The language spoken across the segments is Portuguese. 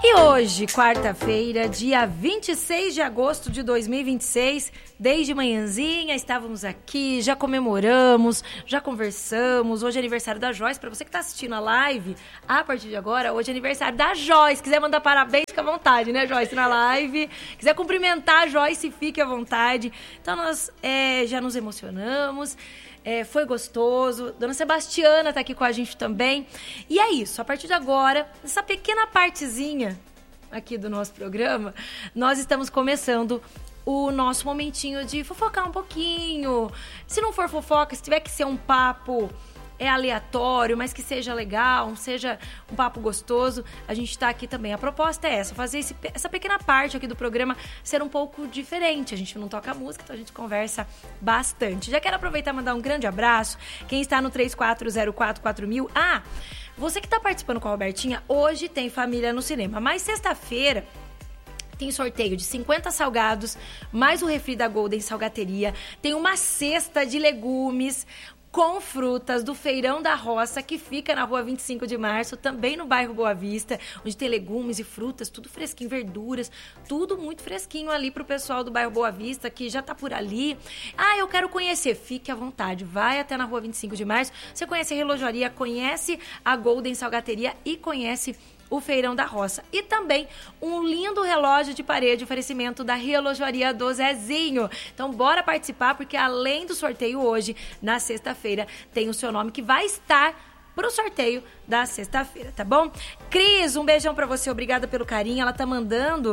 E hoje, quarta-feira, dia 26 de agosto de 2026, desde manhãzinha estávamos aqui, já comemoramos, já conversamos. Hoje é aniversário da Joyce. Para você que está assistindo a live, a partir de agora, hoje é aniversário da Joyce. Quiser mandar parabéns, fica à vontade, né, Joyce, na live. Quiser cumprimentar a Joyce, fique à vontade. Então, nós já nos emocionamos. Foi gostoso. Dona Sebastiana tá aqui com a gente também. E é isso, a partir de agora, essa pequena partezinha aqui do nosso programa, nós estamos começando o nosso momentinho de fofocar um pouquinho. Se não for fofoca, se tiver que ser um papo aleatório, mas que seja legal, seja um papo gostoso, a gente tá aqui também. A proposta é essa, fazer essa pequena parte aqui do programa ser um pouco diferente. A gente não toca música, então a gente conversa bastante. Já quero aproveitar e mandar um grande abraço. Quem está no 34044000. Você que tá participando com a Robertinha, hoje tem Família no Cinema, mas sexta-feira tem sorteio de 50 salgados, mais o refri da Golden Salgateria, tem uma cesta de legumes com frutas do Feirão da Roça, que fica na rua 25 de março, também no bairro Boa Vista, onde tem legumes e frutas, tudo fresquinho, verduras, tudo muito fresquinho ali pro pessoal do bairro Boa Vista, que já tá por ali. Eu quero conhecer, fique à vontade, vai até na rua 25 de março, você conhece a relojaria, conhece a Golden Salgateria e conhece o Feirão da Roça. E também um lindo relógio de parede, oferecimento da Relojaria do Zezinho. Então, bora participar, porque além do sorteio hoje, na sexta-feira, tem o seu nome que vai estar pro sorteio da sexta-feira, tá bom? Cris, um beijão pra você, obrigada pelo carinho. Ela tá mandando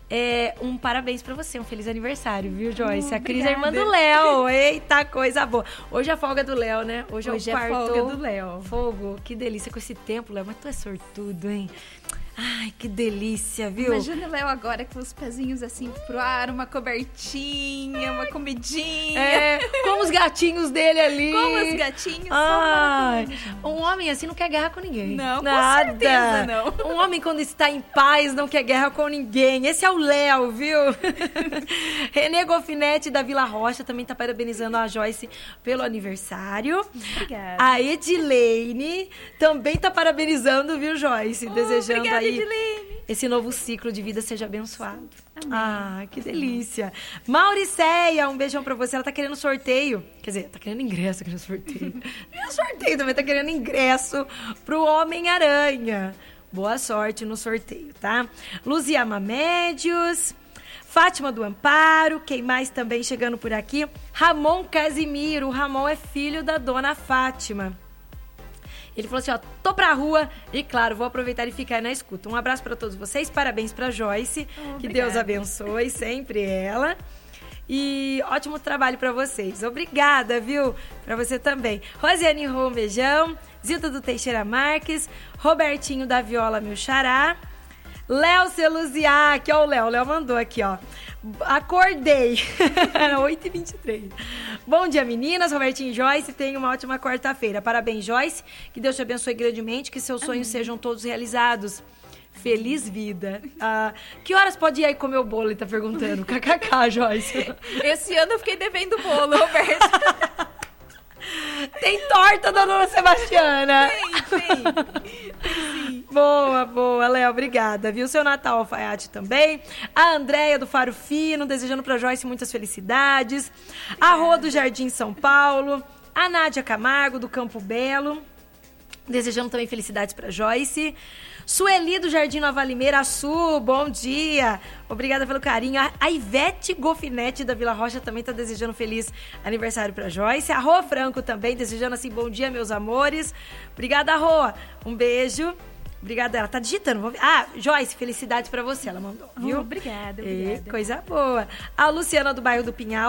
um parabéns pra você, um feliz aniversário, viu, Joyce? A Cris é irmã do Léo. Eita, coisa boa. Hoje é a folga do Léo, né? Hoje é a folga do Léo. Fogo, que delícia com esse tempo, Léo. Mas tu é sortudo, hein? Ai, que delícia, viu? Imagina o Léo agora com os pezinhos assim pro ar, uma cobertinha, uma comidinha. Com os gatinhos dele ali. Com os gatinhos. Um homem assim não quer guerra com ninguém. Não, nada. Com certeza não. Um homem quando está em paz não quer guerra com ninguém. Esse é o Léo, viu? Renê Gofinetti da Vila Rocha também tá parabenizando a Joyce pelo aniversário. Obrigada. A Edilene também tá parabenizando, viu, Joyce? Desejando obrigada, aí Edilene. Esse novo ciclo de vida seja abençoado. Amém. Que delícia. Mauriceia, um beijão pra você. Ela tá querendo sorteio. Quer dizer, tá querendo ingresso aqui no sorteio. No sorteio também tá querendo ingresso pro Homem-Aranha. Boa sorte no sorteio, tá? Luziama Médios, Fátima do Amparo, quem mais também chegando por aqui? Ramon Casimiro. O Ramon é filho da dona Fátima. Ele falou assim, tô pra rua e, claro, vou aproveitar e ficar na escuta. Um abraço pra todos vocês, parabéns pra Joyce, que Deus abençoe sempre ela. E ótimo trabalho pra vocês. Obrigada, viu? Pra você também. Rosiane Rô, um beijão. Zilda do Teixeira Marques, Robertinho da Viola, meu xará. Léo Celuziac, ó, o Léo mandou aqui, ó. Acordei. Era 8h23. Bom dia, meninas. Robertinho e Joyce, tenha uma ótima quarta-feira. Parabéns, Joyce. Que Deus te abençoe grandemente, que seus sonhos sejam todos realizados. Feliz vida. Que horas pode ir aí comer o bolo? Ele tá perguntando. KKK, Joyce. Esse ano eu fiquei devendo bolo, Roberto. Tem torta da dona Sebastiana. Tem. Boa, Léo, obrigada, viu? Seu Natal Alfaiate também. A Andréia do Faro Fino, desejando pra Joyce muitas felicidades. A Rô do Jardim São Paulo. A Nádia Camargo do Campo Belo, desejando também felicidades pra Joyce. Sueli do Jardim Nova Limeira, Su, bom dia. Obrigada pelo carinho. A Ivete Gofinetti da Vila Rocha também tá desejando feliz aniversário pra Joyce. A Rô Franco também desejando assim, bom dia, meus amores. Obrigada, Rô. Um beijo. Obrigada, ela tá digitando. Vamos ver. Joyce, felicidades pra você, ela mandou, viu? Obrigada. Coisa boa. A Luciana do bairro do Pinhal